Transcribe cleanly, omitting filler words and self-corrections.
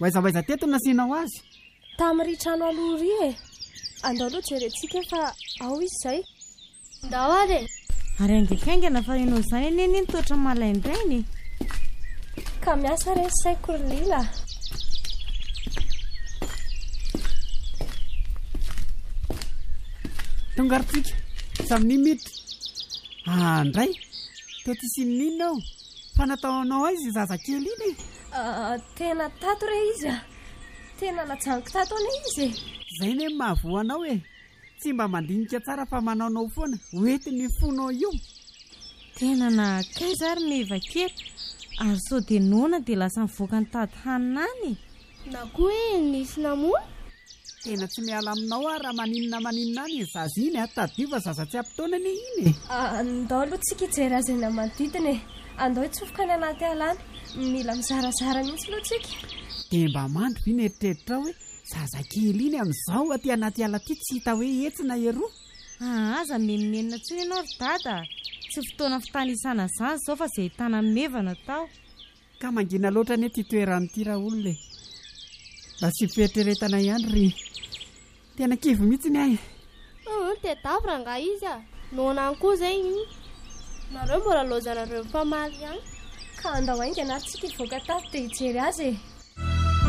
Vaizavaiza teto nasianao azy. Tamin'ny trano aloha ry e. Andao aloha jerentsika fa ao izy izay. Ndao ary. Ary angaikaingana fa inao izany eny ny toetra malaindrainy. Ka miasa re saiko lila. Tonga aritsika samy miditra. Andray teto isininina ao fa nataonao aizy zazakely iny. Tena tato re izy a. Tena najanoko tato ane izy. Zay ne mahavoanao e. Tsy mba mandinika tsara fa manaonao foana hoety ny fonao io. Tena nakaiza ary mevakely. Ary sao dia noana dia lasa mivoaka ny tady hanany. Na koa hoe nisy namoa. Tena tsy miala aminao ary raha maninona any zaza iny tadiva zaza tsy ampitaonany iny. Andao aloha tsika hijery azy eny manodidina e. Andao hitsofoka ny anaty alana. Mila mizarazara mihitsy aloha tsika. Dia mba mandry vi ny eritreritra hoe zazakely iny amin'izao aty anaty ala aty tsy hita hoe hetsina eroa. Aza menmenina tsy ianao ry dada. Tsy fotoana fitanisana izany izao fa izay hitana mevana tao. Ka mangina loatra ny ety toeran'ity raha olona e. Mba sy fieritreretana ihany ry. Tena kivy mihitsy ny ahy. Te davra nga izy a. Noana koa zay iny. Nareo mbola lozanareo famaly ihany. Ka andao aingana tsika hivoaka tato dia hijery azy e.